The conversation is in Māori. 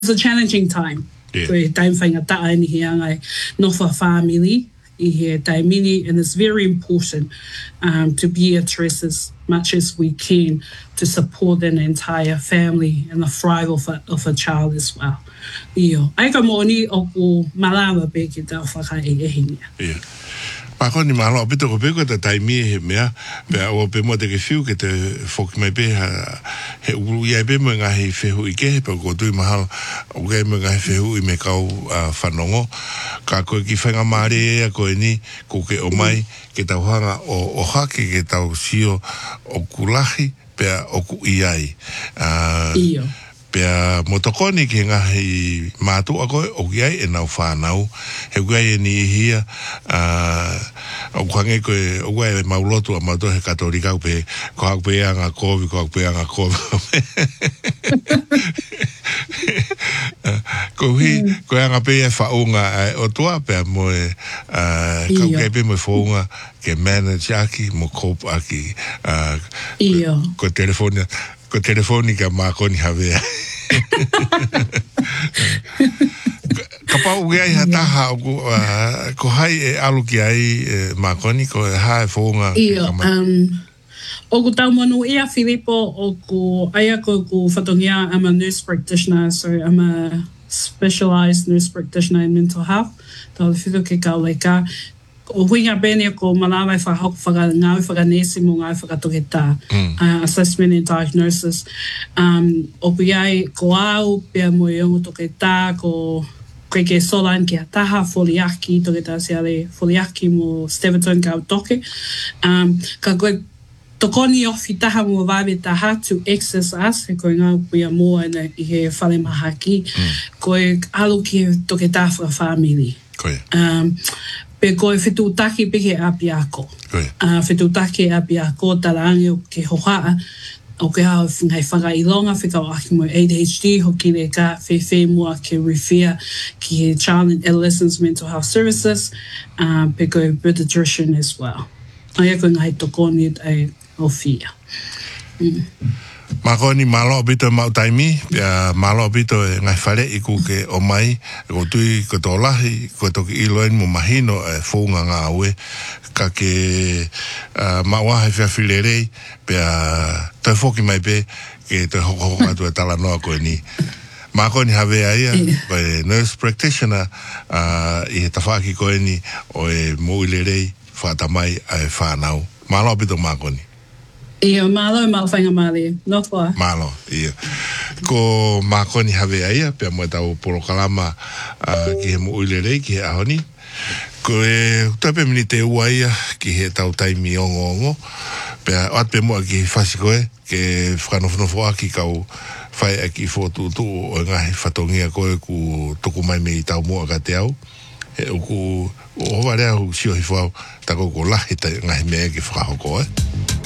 a challenging time. Yeah. Koe time whainga taa ni hea ngai nofa family I he tai mini, and it's very important to be at rest as much as we can to support an entire family and the thrive of a child as well. Io. Aika moni o ku malawa pe ki tau whakaehingia. Yeah. Pako ni malo pito ko pe ko ta taimi he mea pe o pe mo te ke fiu ke te fok mai pe he ulu ia pe mo nga he fehu I ke pe ko tu mahal o ke mo nga he fehu I me kau whanongo ka ko ki whanga mare a ko ni ko ke o mai ke tau hanga o hake ke tau sio o kulahi pe o ku iai. Io. Pea motokoni ki ngahi mātu a koe o kiai e nau whānau. He kuai e ni hia o kuange koe o kuai e maulotu a mauto he katorikau pe ko hau pe anga kovi, ko hau pe anga kovi. Ko hi, ko anga pe e whaunga o tua pea mo e kau kei pe mo e whaunga ke manage aki mo cope aki ko telefonia. Ko telefonica makoni havea. Kapau gai hataha ko hai e aluki ai makoni ko hai fonga. Io. O ku tau manu ia Filippo o ku aia ko ku whatongia I'm a nurse practitioner, so I'm a specialized nurse practitioner in mental health. Tau whiwhi ke kauleka. O huinga bene ko malawa whahok ngau whakanesi mo ngau whakatoke tā. Assessment and diagnosis. O piai ko au, pia mo I ongo toke tā, ko koe ke solan ki a taha, foliaki, toke tā seale foliaki mo Steventon kau toke. Ka koe tokoni ofi taha mo wawe taha to exercise, he koe ngau pia moa I he whale mahaki. Koe alu ki toke tā whaka Koe. Pe koe whetutaki peke apiako. Whetutaki apiako tarangi o ke hohaa o ke hao ngai whakailonga whikau aki mo ADHD hoki le ka whewhe mua ke refer ki Child and Adolescents Mental Health Services pe koe pediatrician as well. Aia koe ngai tokoni ai o whia. Makoni malo bito mau taimi, pia malo bito e ngai whare I ku ke o mai, ko tui ko tō lahi, ko toki iloen mo mahino e whounga ngā ue, ka ke mawahe whiawhirerei, pia toi whoki mai pe, ke toi hoko atu e tala noa koe ni. Makoni havea ia, koe nurse practitioner, I he tawhaki koe ni, o e mouilerei, whatamai ai whanau. Malo bito makoni. Ia, malo whainga male, no toa. Malo, ia. Ko makoni havea ia, pia mo tau porokalama ki he mo uilerei, ki he ahoni. Ko e tape mini te ua ia, ki he tau taimi ongo. Pia atpe moa ki whasi koe, ke whanofnofo aki kau whai aki whotutu o ngahi whatongia koe ku tuku mai me I tau moa ka te au. He uku, o hawarea hu sio hi whau, tako ko lahi ngahi mea ki whakahoko